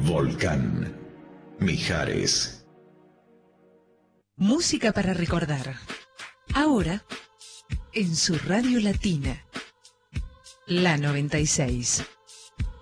Volcán. Mijares. Música para recordar. Ahora, en su radio latina. La 96.